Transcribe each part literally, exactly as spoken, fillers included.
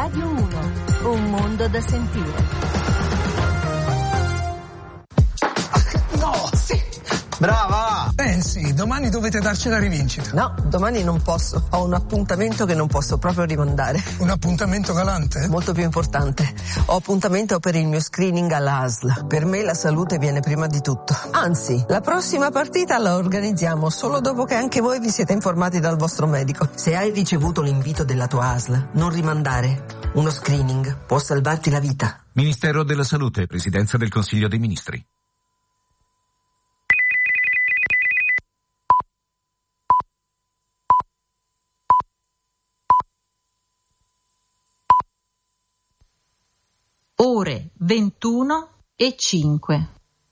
Radio uno, un mondo da sentire. No, sì. Brava! Eh sì, domani dovete darci la rivincita. No, domani non posso. Ho un appuntamento che non posso proprio rimandare. Un appuntamento galante? Molto più importante. Ho appuntamento per il mio screening all'A S L. Per me la salute viene prima di tutto. Anzi, la prossima partita la organizziamo solo dopo che anche voi vi siete informati dal vostro medico. Se hai ricevuto l'invito della tua A S L, non rimandare. Uno screening può salvarti la vita. Ministero della Salute, Presidenza del Consiglio dei Ministri. Ore ventuno e cinque.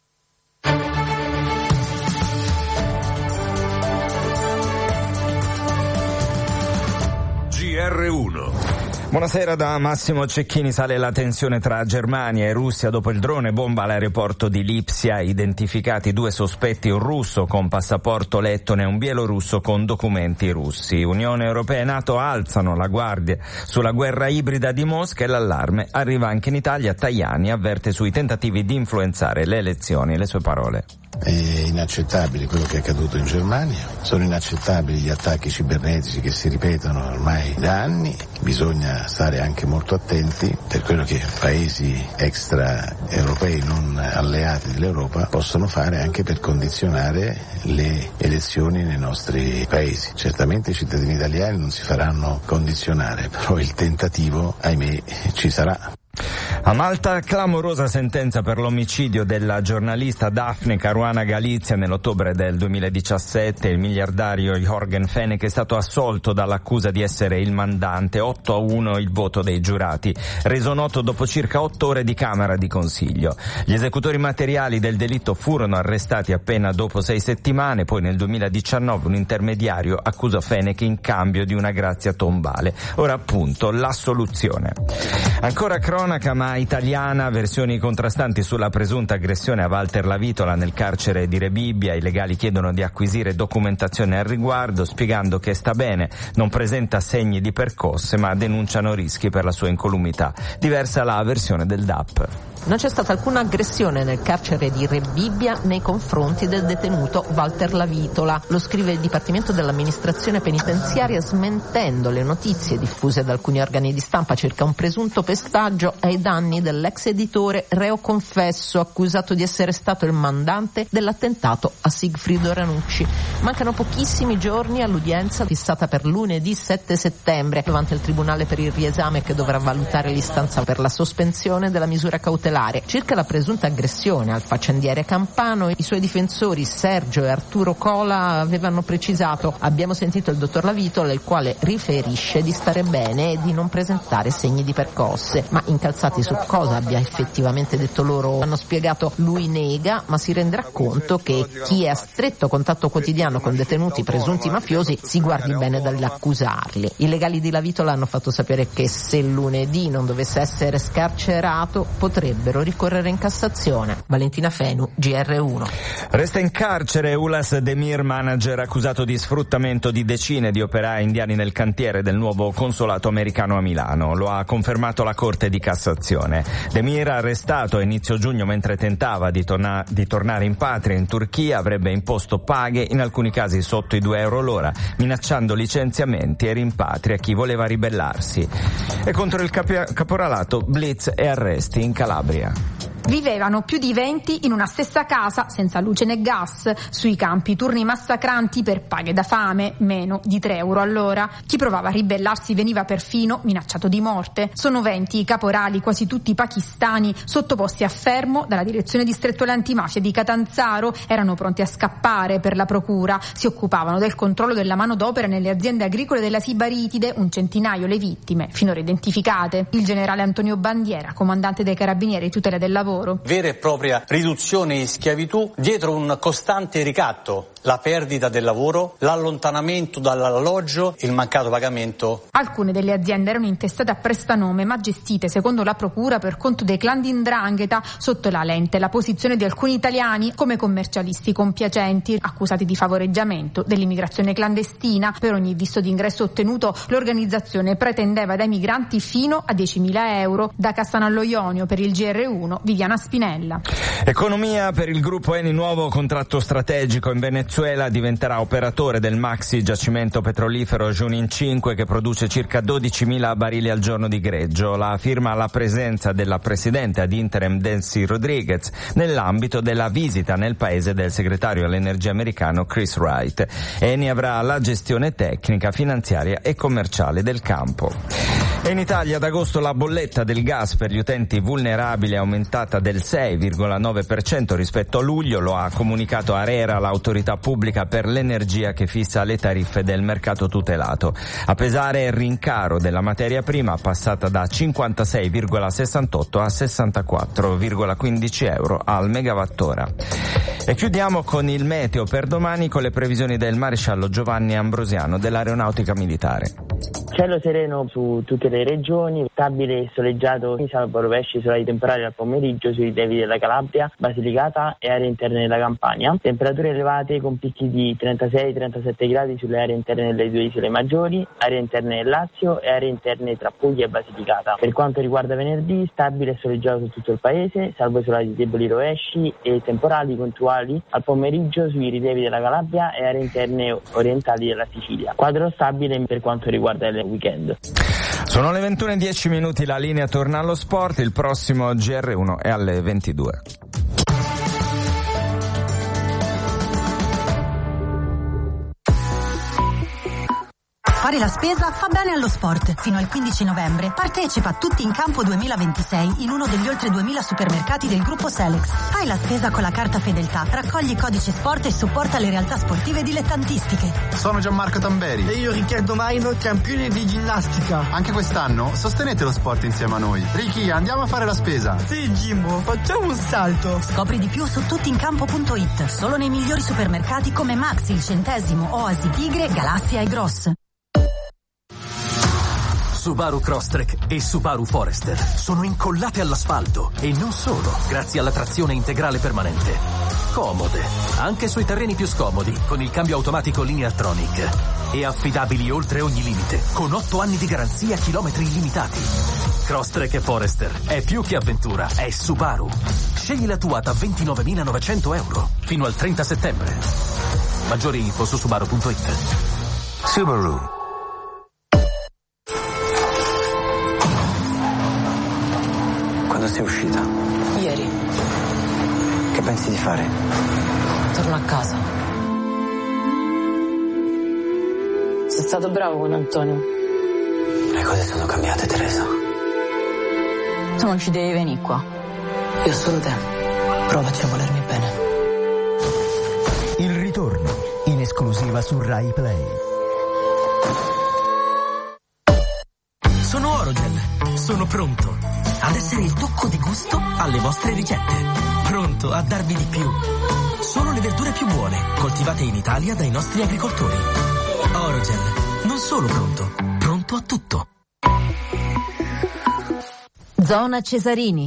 G R uno. Buonasera da Massimo Cecchini. Sale la tensione tra Germania e Russia dopo il drone bomba all'aeroporto di Lipsia. Identificati due sospetti, un russo con passaporto lettone e un bielorusso con documenti russi. Unione Europea e NATO alzano la guardia sulla guerra ibrida di Mosca e l'allarme arriva anche in Italia. Tajani avverte sui tentativi di influenzare le elezioni. Le sue parole. È inaccettabile quello che è accaduto in Germania, sono inaccettabili gli attacchi cibernetici che si ripetono ormai da anni, bisogna stare anche molto attenti per quello che paesi extraeuropei non alleati dell'Europa possono fare anche per condizionare le elezioni nei nostri paesi. Certamente i cittadini italiani non si faranno condizionare, però il tentativo, ahimè, ci sarà. A Malta, clamorosa sentenza per l'omicidio della giornalista Daphne Caruana Galizia nell'ottobre del duemiladiciassette. Il miliardario Jorgen Fenech è stato assolto dall'accusa di essere il mandante. otto a uno il voto dei giurati, reso noto dopo circa otto ore di Camera di Consiglio. Gli esecutori materiali del delitto furono arrestati appena dopo sei settimane, poi nel duemiladiciannove un intermediario accusò Fenech in cambio di una grazia tombale. Ora appunto l'assoluzione. Ancora cronaca ma italiana, versioni contrastanti sulla presunta aggressione a Walter Lavitola nel carcere di Rebibbia. I legali chiedono di acquisire documentazione al riguardo, spiegando che sta bene, non presenta segni di percosse, ma denunciano rischi per la sua incolumità. Diversa la versione del D A P. Non c'è stata alcuna aggressione nel carcere di Rebibbia nei confronti del detenuto Walter Lavitola. Lo scrive il Dipartimento dell'Amministrazione Penitenziaria, smentendo le notizie diffuse da alcuni organi di stampa circa un presunto pestaggio ai danni dell'ex editore reo confesso, accusato di essere stato il mandante dell'attentato a Sigfrido Ranucci. Mancano pochissimi giorni all'udienza fissata per lunedì sette settembre davanti al Tribunale per il riesame, che dovrà valutare l'istanza per la sospensione della misura cautelare. Circa la presunta aggressione al faccendiere campano, i suoi difensori Sergio e Arturo Cola avevano precisato: abbiamo sentito il dottor Lavitola, il quale riferisce di stare bene e di non presentare segni di percosse, ma incalzati su cosa abbia effettivamente detto loro hanno spiegato lui nega, ma si renderà conto che chi è a stretto contatto quotidiano con detenuti presunti mafiosi si guardi bene dall'accusarli. I legali di Lavitola hanno fatto sapere che se lunedì non dovesse essere scarcerato potrebbe ricorrere in Cassazione. Valentina Fenu, G R uno. Resta in carcere Ulas Demir, manager accusato di sfruttamento di decine di operai indiani nel cantiere del nuovo consolato americano a Milano. Lo ha confermato la Corte di Cassazione. Demir, arrestato a inizio giugno mentre tentava di, torna- di tornare in patria in Turchia, avrebbe imposto paghe, in alcuni casi sotto i due euro l'ora, minacciando licenziamenti e rimpatri a chi voleva ribellarsi. E contro il capi- caporalato, blitz e arresti in Calabria. Vivevano più di venti in una stessa casa, senza luce né gas, sui campi, turni massacranti per paghe da fame, meno di tre euro all'ora. Chi provava a ribellarsi veniva perfino minacciato di morte. Sono venti i caporali, quasi tutti pakistani, sottoposti a fermo dalla direzione distrettuale antimafia di Catanzaro. Erano pronti a scappare per la procura. Si occupavano del controllo della manodopera nelle aziende agricole della Sibaritide, un centinaio le vittime, finora identificate. Il generale Antonio Bandiera, comandante dei Carabinieri tutela del lavoro. Vera e propria riduzione in schiavitù dietro un costante ricatto la perdita del lavoro, l'allontanamento dall'alloggio, il mancato pagamento. Alcune delle aziende erano intestate a prestanome ma gestite secondo la procura per conto dei clan di 'ndrangheta. Sotto la lente la posizione di alcuni italiani come commercialisti compiacenti accusati di favoreggiamento dell'immigrazione clandestina. Per ogni visto d'ingresso ottenuto l'organizzazione pretendeva dai migranti fino a diecimila euro. Da Cassano Ionio per il G R uno Viviana Spinella. Economia. Per il gruppo Eni nuovo contratto strategico in Venezuela, diventerà operatore del maxi giacimento petrolifero Junin cinque che produce circa dodicimila barili al giorno di greggio. La firma alla presenza della presidente ad interim Delcy Rodriguez nell'ambito della visita nel paese del segretario all'energia americano Chris Wright. Eni avrà la gestione tecnica, finanziaria e commerciale del campo. E in Italia ad agosto la bolletta del gas per gli utenti vulnerabili è aumentata del sei virgola nove per cento rispetto a luglio, lo ha comunicato ARERA, l'autorità pubblica per l'energia che fissa le tariffe del mercato tutelato. A pesare il rincaro della materia prima, passata da cinquantasei virgola sessantotto a sessantaquattro virgola quindici euro al megawattora. E chiudiamo con il meteo per domani con le previsioni del maresciallo Giovanni Ambrosiano dell'Aeronautica Militare. Cielo sereno su tutte le regioni, stabile e soleggiato, salvo rovesci solari temporali al pomeriggio sui rilievi della Calabria, Basilicata e aree interne della Campania. Temperature elevate con picchi di trentasei trentasette gradi sulle aree interne delle due isole maggiori, aree interne del Lazio e aree interne tra Puglia e Basilicata. Per quanto riguarda venerdì, stabile e soleggiato su tutto il paese, salvo isolati deboli rovesci e temporali puntuali al pomeriggio sui rilievi della Calabria e aree interne orientali della Sicilia. Quadro stabile per quanto riguarda il weekend. Sono le ventuno e dieci minuti, la linea torna allo sport, il prossimo G R uno è alle ventidue. Fare la spesa fa bene allo sport. Fino al quindici novembre partecipa a Tutti in Campo duemilaventisei in uno degli oltre duemila supermercati del gruppo Selex. Fai la spesa con la carta Fedeltà, raccogli codici sport e supporta le realtà sportive dilettantistiche. Sono Gianmarco Tamberi. E io Riccardo Maino, campione di ginnastica. Anche quest'anno sostenete lo sport insieme a noi. Ricky, andiamo a fare la spesa. Sì, Jimbo, facciamo un salto. Scopri di più su tuttincampo punto it. Solo nei migliori supermercati come Maxi, il Centesimo, Oasi, Tigre, Galassia e Gross. Subaru Crosstrek e Subaru Forester sono incollate all'asfalto e non solo, grazie alla trazione integrale permanente. Comode, anche sui terreni più scomodi, con il cambio automatico Lineartronic. E affidabili oltre ogni limite, con otto anni di garanzia, chilometri illimitati. Crosstrek e Forester è più che avventura, è Subaru. Scegli la tua da ventinovemilanovecento euro fino al trenta settembre. Maggiori info su subaru punto it. Subaru. Quando sei uscita? Ieri. Che pensi di fare? Torno a casa. Sei stato bravo con Antonio. Le cose sono cambiate, Teresa. Tu non ci devi venire qua. Io ho solo te. Provaci a volermi bene. Il ritorno, in esclusiva su Rai Play. Sono Orogel. Sono pronto ad essere il tocco di gusto alle vostre ricette. Pronto a darvi di più. Solo le verdure più buone, coltivate in Italia dai nostri agricoltori. Orogel, non solo pronto, pronto a tutto. Zona Cesarini.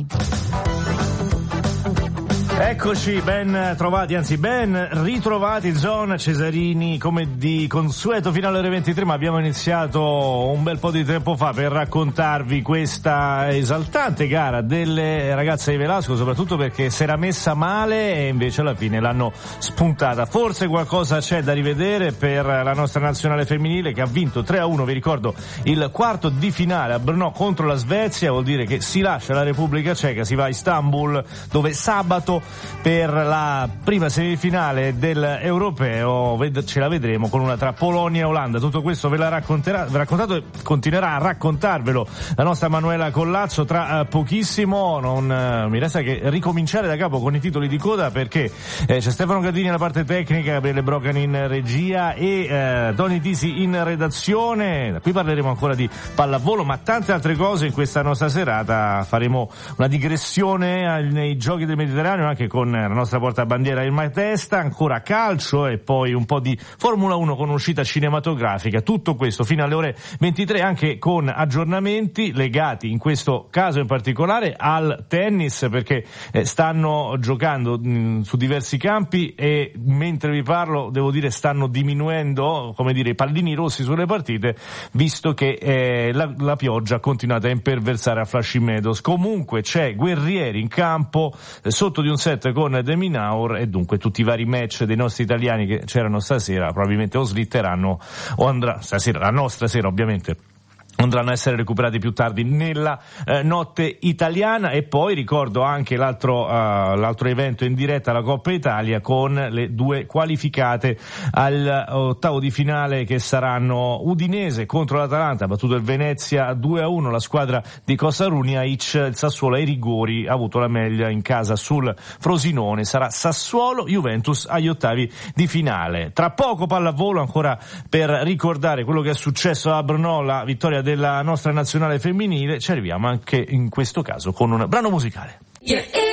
Eccoci, ben trovati, anzi ben ritrovati, Zona Cesarini, come di consueto fino alle ore ventitré, ma abbiamo iniziato un bel po' di tempo fa per raccontarvi questa esaltante gara delle ragazze di Velasco, soprattutto perché si era messa male e invece alla fine l'hanno spuntata. Forse qualcosa c'è da rivedere per la nostra nazionale femminile che ha vinto tre a uno, vi ricordo, il quarto di finale a Brno contro la Svezia, vuol dire che si lascia la Repubblica Ceca, si va a Istanbul, dove sabato per la prima semifinale dell'Europeo ce la vedremo con una tra Polonia e Olanda. Tutto questo ve l'ha racconterà, raccontato e continuerà a raccontarvelo la nostra Manuela Collazzo tra uh, pochissimo. Non uh, mi resta che ricominciare da capo con i titoli di coda, perché eh, c'è Stefano Gardini alla parte tecnica, Gabriele Brocan in regia e eh, Tony Tisi in redazione. Da qui parleremo ancora di pallavolo, ma tante altre cose in questa nostra serata. Faremo una digressione nei Giochi del Mediterraneo, anche anche con la nostra portabandiera Irma Testa, ancora calcio e poi un po' di Formula uno con uscita cinematografica, tutto questo fino alle ore ventitré, anche con aggiornamenti legati in questo caso in particolare al tennis, perché eh, stanno giocando mh, su diversi campi e mentre vi parlo devo dire stanno diminuendo, come dire, i pallini rossi sulle partite, visto che eh, la, la pioggia ha continuato a imperversare a Flushing Meadows. Comunque c'è Guerrieri in campo eh, sotto di un set con De Minaur, e dunque tutti i vari match dei nostri italiani che c'erano stasera probabilmente o slitteranno o andrà stasera, la nostra sera ovviamente, andranno a essere recuperati più tardi nella eh, notte italiana. E poi ricordo anche l'altro uh, l'altro evento in diretta, la Coppa Italia, con le due qualificate all'ottavo di finale che saranno Udinese contro l'Atalanta, ha battuto il Venezia due a uno, la squadra di Costa Runjaic, il Sassuolo ai rigori ha avuto la meglio in casa sul Frosinone, sarà Sassuolo-Juventus agli ottavi di finale. Tra poco pallavolo, ancora per ricordare quello che è successo a Brno, la vittoria della nostra nazionale femminile, ci arriviamo anche in questo caso con un brano musicale. Yeah.